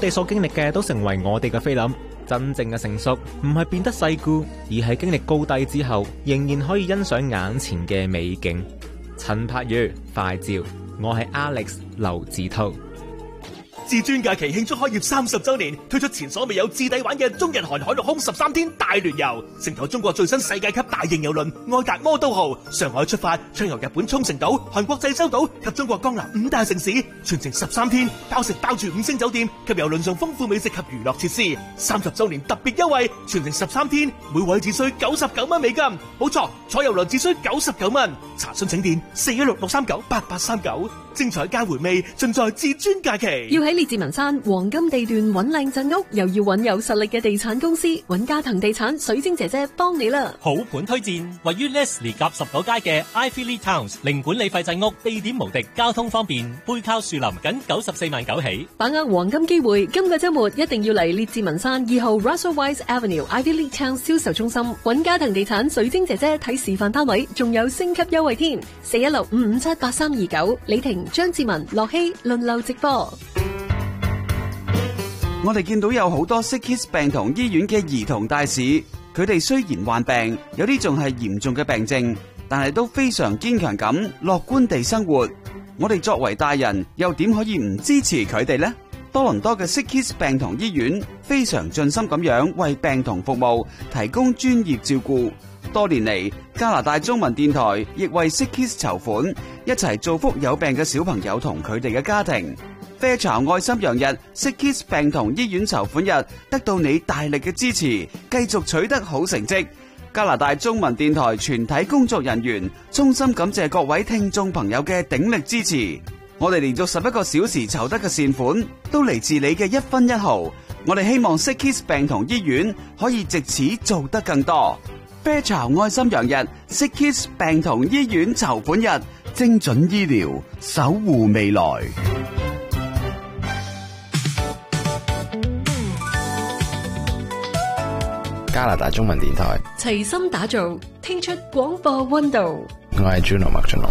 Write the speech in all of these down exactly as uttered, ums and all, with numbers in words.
哋所經歷嘅都成為我哋嘅菲林。真正嘅成熟唔係變得世故，而係經歷高低之後，仍然可以欣賞眼前嘅美景。陳柏宇快照，我係 Alex 劉子韜。 至尊假期慶祝開業三十周年，推出前所未有至抵玩嘅中日韓海陸空十三天大聯遊，乘坐中國最新世界級大型郵輪愛達魔都號，上海出發，暢遊日本沖繩島、韓國濟州島及中國江南五大城市，全程十三天，包食包住五星酒店及郵輪上豐富美食及娛樂設施。三十周年特別優惠，全程十三天，每位只需九十九蚊美金。冇錯，坐郵輪只需九十九蚊。查詢請電四一六六三九八八三九。精彩加回味，盡在至尊假期。 要喺列治文山黃金地段揾靚鎮屋，又要揾有實力嘅地產公司，揾嘉騰地產水晶姐姐幫你啦。 好盤推薦，位於 Leslie 甲十九街嘅 Ivy Lee Towns 零管理費鎮屋，地點無敵，交通方便，背靠樹林，僅九十四萬九起。 把握黃金機會，今個週末一定要嚟列治文山二號 Russell Wise Avenue Ivy Lee Towns 銷售中心揾嘉騰地產水晶姐姐睇示範單位，仲有升級優惠添。四一六五五七八三二九，李婷、張志文、樂希輪流直播。 我哋見到有好多 Sick Kids 病童醫院嘅兒童大使，佢哋雖然患病，有啲仲係嚴重嘅病症，但係都非常堅強咁樂觀地生活。我哋作為大人，又點可以唔支持佢哋呢？多倫多嘅 Sick Kids 病童醫院非常盡心咁樣為病童服務，提供專業照顧。多年嚟，加拿大中文電台亦為 Sick Kids 籌款，一齊造福有病嘅小朋友同佢哋嘅家庭。啡巢愛心洋日 Sick Kids 病童醫院籌款日得到你大力嘅支持，繼續取得好成績。加拿大中文電台全體工作人員衷心感謝各位聽眾朋友嘅鼎力支持。我哋連續十一個小時籌得嘅善款，都嚟自你嘅一分一毫。我哋希望 Sick Kids 病童醫院可以藉此做得更多。啡巢愛心洋日 Sick Kids 病童醫院籌款日，精準醫療，守護未來。 加拿大中文電台齊心打造，聽出廣播溫度。 我係 Juno 麥俊龍。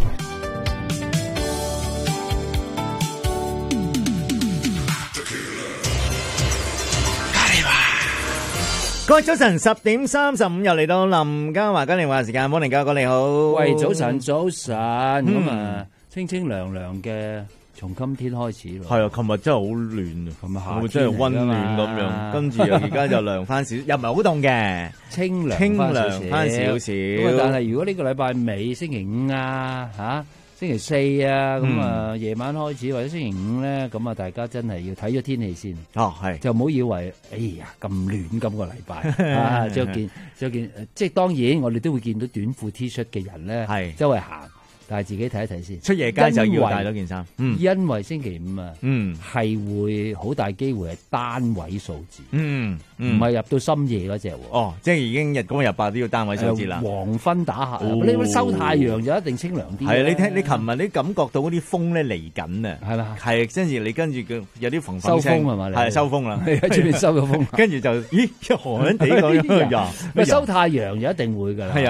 各位早晨，十點三十五又嚟到林嘉華跟你話時間，morning嘉哥你好。 喂，早晨，早晨，咁啊，清清涼涼嘅，從今天開始咯。 係啊，琴日真係好暖啊， 琴日夏天真係溫暖咁樣，跟住又而家就涼翻少，又唔係好凍嘅， 清涼清涼翻少少。 咁啊，但係如果呢個禮拜尾星期五啊，吓星期四啊，咁啊夜晚開始或者星期五咧，咁啊大家真係要睇咗天氣先。 哦，係就唔好以為，哎呀咁暖今個禮拜啊，着件着件，即係當然我哋都會見到短褲 T 恤嘅人咧，係周圍行。但係自己睇一睇先， 出夜街就要帶多件衫。 嗯，因為星期五啊， 嗯， 係會好大機會係單位數字。 嗯， 唔係入到深夜嗰隻喎。 哦，即係已經日光日白都要單位數字啦。 黃昏打下，你收太陽就一定清涼啲。 係啊，你聽你琴日你感覺到嗰啲風咧嚟緊啊，係嘛？係，跟住你跟住佢有啲風風聲，收風係嘛？係收風啦， 喺出面收咗風， 跟住就咦寒地咁樣呀？ 收太陽就一定會㗎啦。係啊。